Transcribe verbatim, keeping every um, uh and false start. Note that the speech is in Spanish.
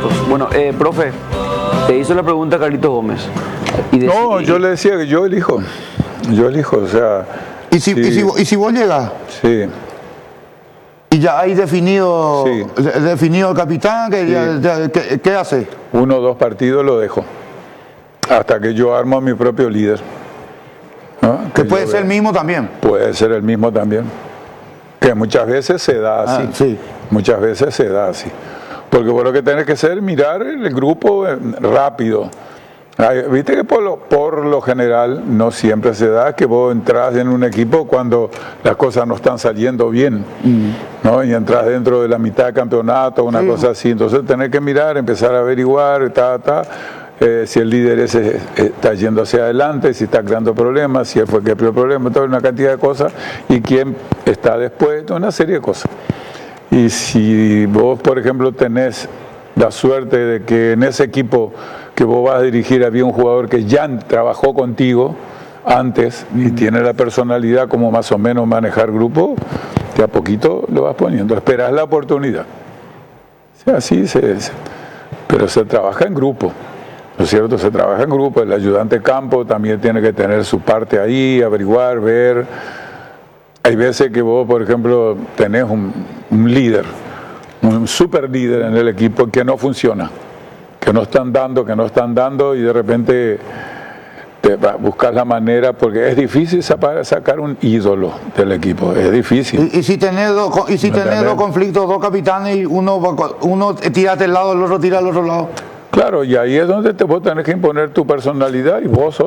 minutos. Bueno, eh, profe, te hizo la pregunta Carlitos Gómez. Y de, no, y, yo le decía que yo elijo. Yo elijo, o sea... ¿Y si, sí, y si, y si vos llegas? Sí. Y ya hay definido, Sí. definido el capitán, que Sí. ya- ya- ¿qué, qué hace? Uno o dos partidos lo dejo. Hasta que yo armo a mi propio líder. ¿No? Que yo puede ser vea. el mismo también. Puede ser el mismo también. Que muchas veces se da así. Ah, sí. Muchas veces se da así. Porque vos lo que tenés que hacer es mirar el grupo eh, rápido. Ay, viste que por lo, por lo general no siempre se da que vos entras en un equipo cuando las cosas no están saliendo bien, mm. ¿no? Y entras dentro de la mitad del campeonato, una sí. cosa así. Entonces tenés que mirar, empezar a averiguar, ta, ta, eh, si el líder ese está yendo hacia adelante, si está creando problemas, si él fue el que creó el problema, toda una cantidad de cosas, y quién está después, toda una serie de cosas. Y si vos, por ejemplo, tenés la suerte de que en ese equipo que vos vas a dirigir había un jugador que ya trabajó contigo antes y tiene la personalidad como más o menos manejar grupo, que a poquito lo vas poniendo, esperas la oportunidad. O sea, así se, se, pero se trabaja en grupo, ¿no es cierto? Se trabaja en grupo, el ayudante de campo también tiene que tener su parte ahí, averiguar, ver. Hay veces que vos, por ejemplo, tenés un, un líder, un super líder en el equipo que no funciona, que no están dando, que no están dando y de repente te buscas la manera, porque es difícil sacar un ídolo del equipo, es difícil. Y, y si tenés dos, y si ¿No tenés dos conflictos, dos capitanes y uno, uno tira del lado, el otro tira al otro lado. Claro, y ahí es donde te, vos tenés que imponer tu personalidad y vos sos